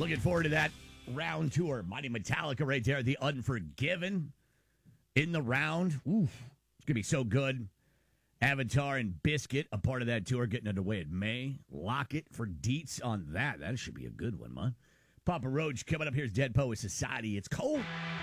Looking forward to that round tour. Mighty Metallica right there. The Unforgiven in the round. Oof. It's going to be so good. Avatar and Biscuit, a part of that tour, getting underway in May. Lock it for deets on that. That should be a good one, man. Papa Roach coming up. Here's Dead Poet Society. It's cold.